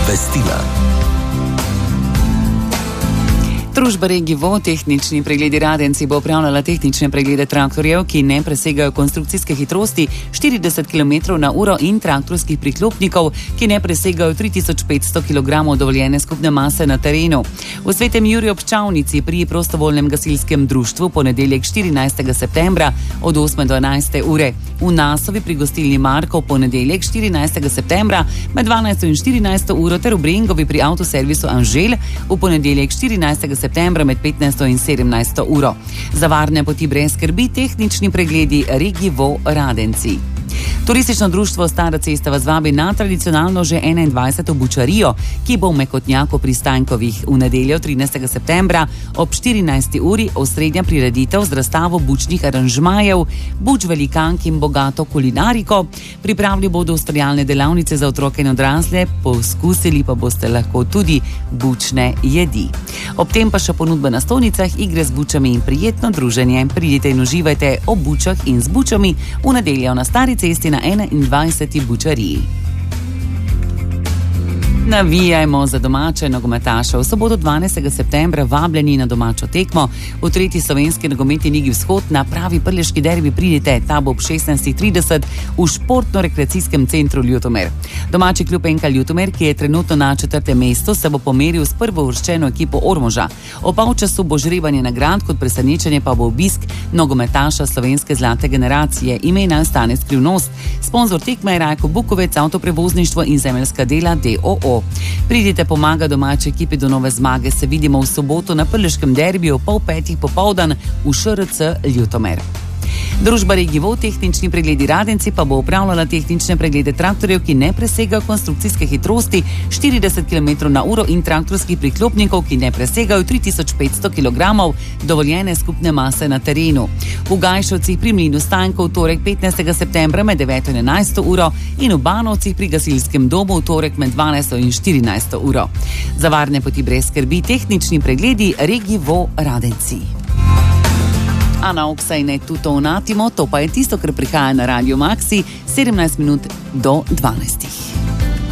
Obvestila. Družba Regivo tehnični pregledi Radenci bo opravljala tehnične preglede traktorjev, ki ne presegajo konstrukcijske hitrosti 40 km/h in traktorskih priklopnikov, ki ne presegajo 3500 kg dovoljene skupne mase na terenu. V Svetem Juriju ob Čavnici pri prostovoljnem gasilskem društvu ponedeljek 14. septembra od 8 do 11. ure. V Nasovi pri gostilni Markov ponedeljek 14. septembra med 12 in 14. uro ter v Brengovi pri avtoservisu Anžel v ponedeljek 14. septembra med 15 in 17 uro. Za varne poti brez skrbi tehnični pregledi Regivo Radenci. Turistično društvo Stara cesta vas vabi na tradicionalno že 21. bučarijo, ki bo v Mekotnjaku pri Stankovih v nedeljo 13. septembra ob 14. uri osrednja prireditev z razstavo bučnih aranžmajev, buč velikank in bogato kulinariko. Pripravili bodo ustvarjalne delavnice za otroke in odrasle, poskusili pa boste lahko tudi bučne jedi. Ob tem pa še ponudba na stojnicah, igre z bučami in prijetno druženje. Pridite in uživajte ob bučah in z bučami v nedeljo na Stari cesti na 21. bučariji. Navijajmo za domače nogometaše. V soboto 12. septembra vabljeni na domačo tekmo. V 3. slovenski nogometni ligi Vzhod na pravi prleški derbi pridite. Ta bo ob 16:30 v športno-rekreacijskem centru Ljutomer. Domači klub NK Ljutomer, ki je trenutno na 4. mestu, se bo pomeril s prvouvrščeno ekipo Ormoža. Ob polčasu bo žrebanje nagrad, kot presenečenje pa bo obisk nogometaša slovenske zlate generacije. Ime naj ostane skrivnost. Sponzor tekme je Rajko Bukovec, avtoprevozništvo in zemeljska dela d.o.o. Pridite pomaga domači ekipi do nove zmage. Se vidimo v soboto na prleškem derbiju 4:30 popoldan v ŠRC Ljutomer. Družba Regivo tehnični pregledi Radenci pa bo upravljala tehnične preglede traktorjev, ki ne presegajo konstrukcijske hitrosti 40 km/h in traktorskih priklopnikov, ki ne presegajo 3500 kg dovoljene skupne mase na terenu. V Gajšovcih pri mlinu Stankov torek 15. septembra med 9 in 11 uro in v Banovcih pri gasilskem domu torek med 12 in 14 uro. Za varne poti brez skrbi tehnični pregledi Regivo Radenci. Ana Oksa in Tuto Unatimo, to pa je tisto, kar prihaja na Radio Maxi 17 minut do 12.